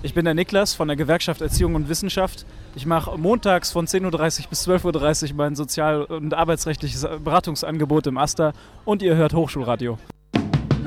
Ich bin der Niklas von der Gewerkschaft Erziehung und Wissenschaft. Ich mache montags von 10:30 Uhr bis 12:30 Uhr mein sozial- und arbeitsrechtliches Beratungsangebot im AStA und ihr hört Hochschulradio.